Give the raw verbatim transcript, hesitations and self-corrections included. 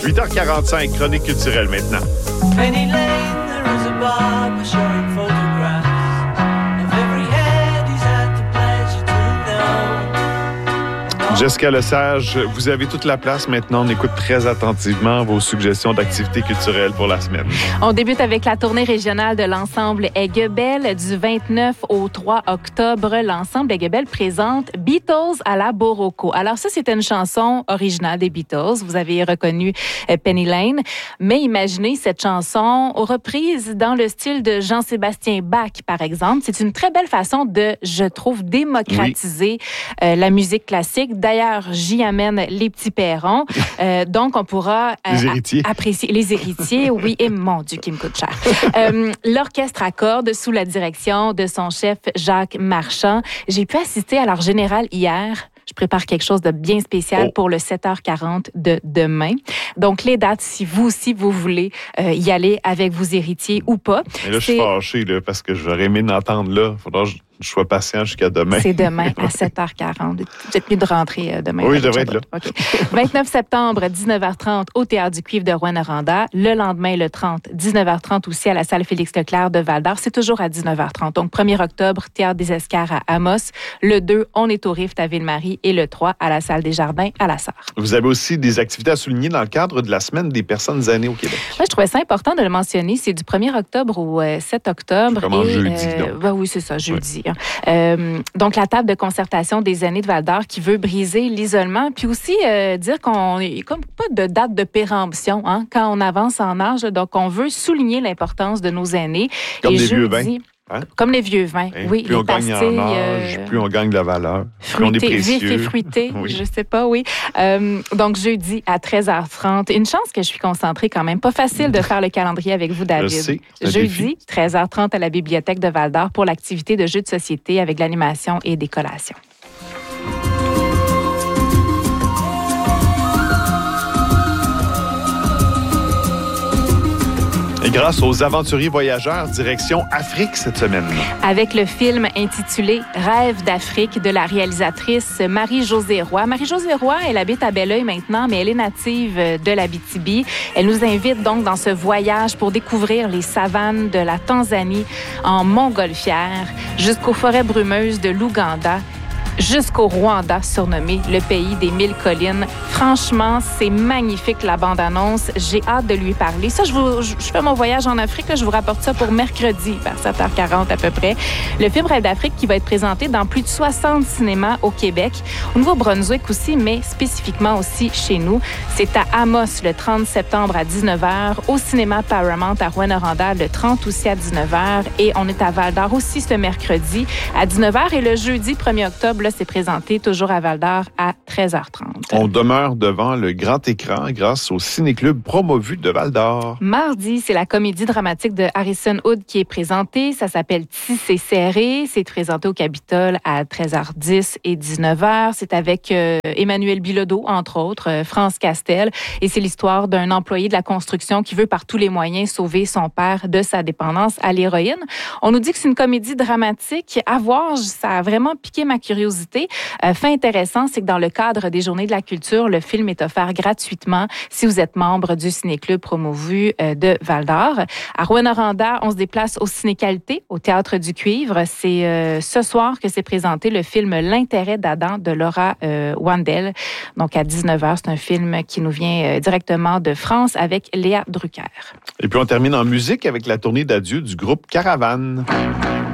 huit heures quarante-cinq, chronique culturelle maintenant. Penny Lane, there is a barber showing photographs of every head he's had the pleasure to know. Jessica Lesage, vous avez toute la place maintenant. On écoute très attentivement vos suggestions d'activités culturelles pour la semaine. On débute avec la tournée régionale de l'ensemble Aiguebelle du vingt-neuf au trois octobre. L'ensemble Aiguebelle présente Beatles à la Boroco. Alors ça, c'est une chanson originale des Beatles. Vous avez reconnu Penny Lane. Mais imaginez cette chanson reprise dans le style de Jean-Sébastien Bach, par exemple. C'est une très belle façon de, je trouve, démocratiser oui. euh, la musique classique. D'ailleurs, j'y amène les petits perrons. Euh, donc, on pourra euh, les héritiers. A- apprécier les héritiers. Oui, et mon Dieu, qui me coûte cher. Euh, l'orchestre à cordes sous la direction de son chef Jacques Marchand. J'ai pu assister à leur générale hier. Je prépare quelque chose de bien spécial oh. pour le sept heures quarante de demain. Donc, les dates, si vous aussi, vous voulez euh, y aller avec vos héritiers ou pas. Et là, je suis fâché là, parce que j'aurais aimé l'entendre là. Il faudra que je sois patient jusqu'à demain. C'est demain à sept heures quarante. Peut-être mieux de rentrer euh, demain. Oui, je devrais être là. Okay. vingt-neuf septembre, dix-neuf heures trente, au Théâtre du Cuivre de Rouyn-Noranda. Le lendemain, le trente, dix-neuf heures trente aussi à la salle Félix-Leclerc de Val-d'Or. C'est toujours à dix-neuf heures trente. Donc, premier octobre, Théâtre des Escars à Amos. Le deux, on est au Rift à Ville-Marie. Et le trois, à la salle des Jardins à la Sarre. Vous avez aussi des activités à souligner dans le cadre de la Semaine des personnes aînées au Québec. Moi, je trouvais ça important de le mentionner. C'est du premier octobre au euh, sept octobre. Ça commence et, jeudi, euh, donc. Ben oui, c'est ça, jeudi. Oui. Hein. Euh, donc, la table de concertation des aînés de Val-d'Or qui veut briser l'isolement, puis aussi euh, dire qu'on n'est comme pas de date de péremption hein, quand on avance en âge. Donc, on veut souligner l'importance de nos aînés. Comme et des jeudi, vieux vins. Hein? Comme les vieux vins, hein? oui. Plus les on gagne pastilles, en âge, euh, plus on gagne de la valeur. Fruité, plus on est précieux. vif et fruité, oui. je sais pas, oui. Euh, donc, jeudi à treize heures trente. Une chance que je suis concentrée quand même. Pas facile de faire le calendrier avec vous, David. Je sais, jeudi, treize heures trente à la Bibliothèque de Val-d'Or pour l'activité de jeux de société avec l'animation et des collations. Et grâce aux aventuriers voyageurs, direction Afrique cette semaine. Avec le film intitulé « Rêve d'Afrique » de la réalisatrice Marie-Josée Roy. Marie-Josée Roy, elle habite à Belleuil maintenant, mais elle est native de l'Abitibi. Elle nous invite donc dans ce voyage pour découvrir les savanes de la Tanzanie en montgolfière jusqu'aux forêts brumeuses de l'Ouganda, jusqu'au Rwanda, surnommé le pays des mille collines. Franchement, c'est magnifique, la bande-annonce. J'ai hâte de lui parler. Ça, je, vous, je, je fais mon voyage en Afrique. Là, je vous rapporte ça pour mercredi, vers sept heures quarante à peu près. Le film Rêve d'Afrique qui va être présenté dans plus de soixante cinémas au Québec, au Nouveau-Brunswick aussi, mais spécifiquement aussi chez nous. C'est à Amos le trente septembre à dix-neuf heures, au cinéma Paramount à Rouyn-Noranda le trente aussi à dix-neuf heures, et on est à Val-d'Or aussi ce mercredi à dix-neuf heures, et le jeudi premier octobre, là, c'est présenté toujours à Val-d'Or à treize heures trente. On demeure devant le grand écran grâce au Ciné-Club promovu de Val-d'Or. Mardi, c'est la comédie dramatique de Harrison Hood qui est présentée. Ça s'appelle Tissé serré. C'est présenté au Capitole à treize heures dix et dix-neuf heures. C'est avec euh, Emmanuel Bilodeau, entre autres, euh, France Castel. Et c'est l'histoire d'un employé de la construction qui veut par tous les moyens sauver son père de sa dépendance à l'héroïne. On nous dit que c'est une comédie dramatique. À voir, ça a vraiment piqué ma curiosité. Euh, fait intéressant, c'est que dans le cadre des Journées de la culture, le film est offert gratuitement si vous êtes membre du Ciné-Club promovu euh, de Val-d'Or. À Rouyn-Noranda, on se déplace au Ciné-Qualité, au Théâtre du Cuivre. C'est euh, ce soir que s'est présenté le film L'intérêt d'Adam de Laura euh, Wandel. Donc à dix-neuf heures, c'est un film qui nous vient euh, directement de France avec Léa Drucker. Et puis on termine en musique avec la tournée d'adieu du groupe Caravane.